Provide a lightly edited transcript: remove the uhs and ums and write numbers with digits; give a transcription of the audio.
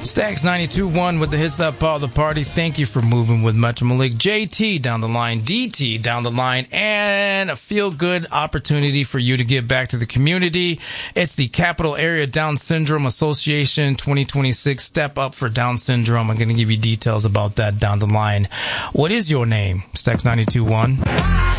Stacks 92.1 with the hits that power the party. Thank you for moving with Metro Malik. JT down the line, DT down the line, and a feel-good opportunity for you to give back to the community. It's the Capital Area Down Syndrome Association 2026 Step Up for Down Syndrome. I'm going to give you details about that down the line. What is your name? Stacks 92.1.